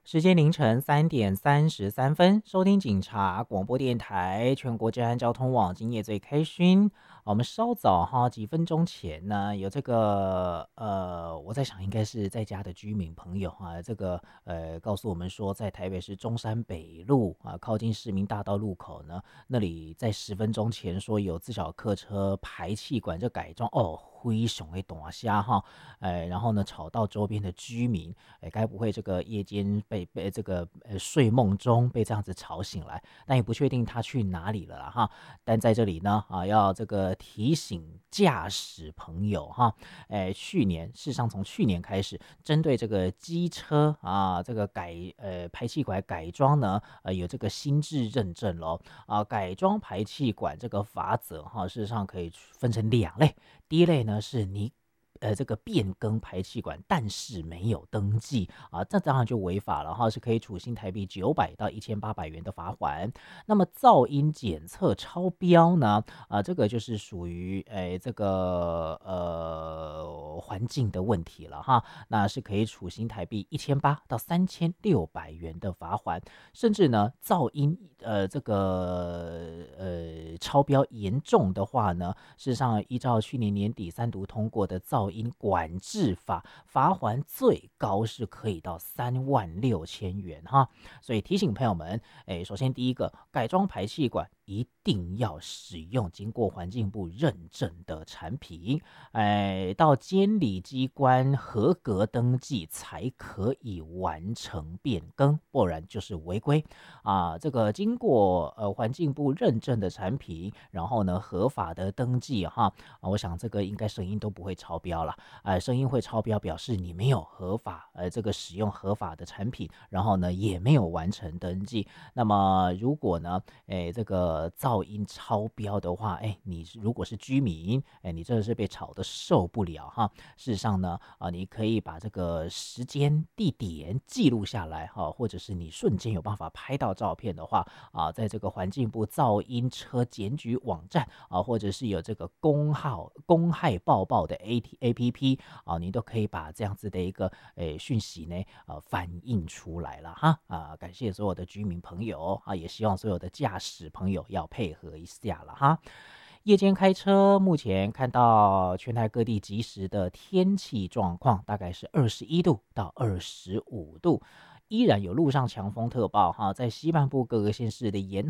时间凌晨3点33分，收听警察广播电台全国治安交通网，今夜最开心。我们稍早哈，几分钟前呢，有这个我在想应该是在家的居民朋友啊，这个告诉我们说，在台北市中山北路啊，靠近市民大道路口呢，那里在10分钟前说有自小客车排气管这改装哦，灰熊的大虾哈，然后呢吵到周边的居民。该不会这个夜间被这个睡梦中被这样子吵醒来？但也不确定他去哪里了啦哈。但在这里呢要这个提醒驾驶朋友哈，事实上从去年开始，针对这个机车啊这个排气管改装呢，有这个新制认证咯啊，改装排气管这个法则哈，事实上可以分成2类。第一类呢是你这个变更排气管，但是没有登记啊，这当然就违法了哈，是可以处新台币900到1800元的罚款。那么噪音检测超标呢，这个就是属于这个环境的问题了哈，那是可以处新台币1800到3600元的罚款，甚至呢噪音这个超标严重的话呢，事实上依照去年年底3读通过的噪音管制法，罚锾最高是可以到36000元哈。所以提醒朋友们，首先第一个，改装排气管一定要使用经过环境部认证的产品，到监理机关合格登记才可以完成变更，不然就是违规啊。这个经过环境部认证的产品，然后呢合法的登记哈，我想这个应该声音都不会超标了，声音会超标表示你没有合法这个使用合法的产品，然后呢也没有完成登记。那么如果呢这个噪音超标的话，你如果是居民，你真的是被吵得受不了哈。事实上呢你可以把这个时间地点记录下来哈，或者是你瞬间有办法拍到照片的话在这个环境部噪音车检举网站或者是有这个公害报报的 APP 你都可以把这样子的一个讯息呢反映出来了哈感谢所有的居民朋友也希望所有的驾驶朋友要配合一下了哈。夜间开车，目前看到全台各地即时的天气状况，大概是21度到25度，依然有路上强风特报哈，在西半部各个县市的沿